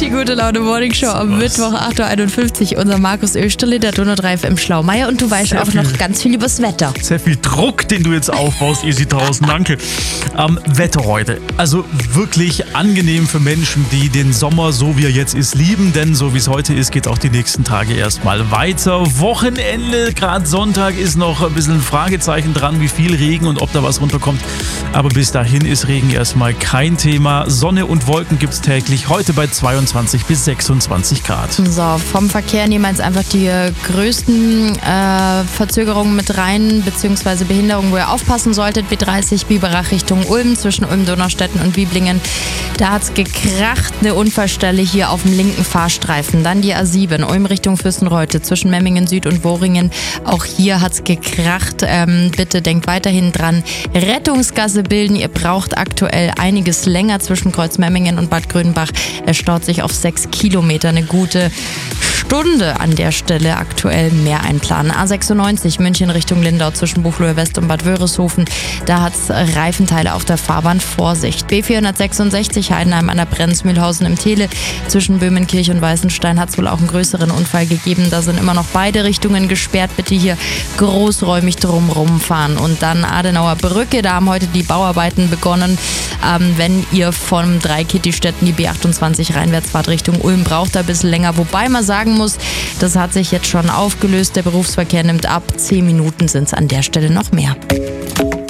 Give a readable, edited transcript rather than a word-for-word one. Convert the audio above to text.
Die gute Laune Morning Show am Mittwoch 8.51 Uhr. Unser Markus Österle, der Donau 3 im Schlaumeier. Und du weißt auch noch ganz viel übers Wetter. Sehr viel Druck, den du jetzt aufbaust, Easy 1000. Danke. Wetter heute. Also wirklich angenehm für Menschen, die den Sommer, so wie er jetzt ist, lieben. Denn so wie es heute ist, geht auch die nächsten Tage erstmal weiter. Wochenende, gerade Sonntag, ist noch ein bisschen ein Fragezeichen dran, wie viel Regen und ob da was runterkommt. Aber bis dahin ist Regen erstmal kein Thema. Sonne und Wolken gibt es täglich. Heute bei 22 bis 26 Grad. So, vom Verkehr nehmen wir jetzt einfach die größten Verzögerungen mit rein, beziehungsweise Behinderungen, wo ihr aufpassen solltet. B30 Biberach Richtung Ulm, zwischen Ulm, Donaustetten und Wiblingen. Da hat es gekracht, eine Unfallstelle hier auf dem linken Fahrstreifen. Dann die A7, Ulm Richtung Fürstenreute, zwischen Memmingen Süd und Woringen. Auch hier hat es gekracht. Bitte denkt weiterhin dran. Rettungsgasse bilden. Ihr braucht aktuell einiges länger zwischen Kreuzmemmingen und Bad Grönbach. Es staut sich auf 6 Kilometer. Eine gute Stunde an der Stelle aktuell mehr einplanen. A96 München Richtung Lindau zwischen Buchloe West und Bad Wörishofen. Da hat es Reifenteile auf der Fahrbahn. Vorsicht. B466 Heidenheim an der Brenzmühlhausen im Tele. Zwischen Böhmenkirch und Weißenstein hat es wohl auch einen größeren Unfall gegeben. Da sind immer noch beide Richtungen gesperrt. Bitte hier großräumig drumrum fahren. Und dann Adenauer Brücke. Da haben heute die Bauarbeiten begonnen. Wenn ihr von Dreikittistetten die B28 reinwärts fahrt Richtung Ulm, braucht ihr ein bisschen länger. Wobei man sagen muss, das hat sich jetzt schon aufgelöst. Der Berufsverkehr nimmt ab. 10 Minuten sind es an der Stelle noch mehr.